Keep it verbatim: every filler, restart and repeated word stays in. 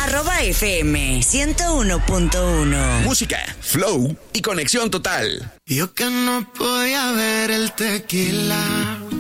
arroba F M ciento uno punto uno. Música, flow y conexión total. Yo que no podía ver el tequila,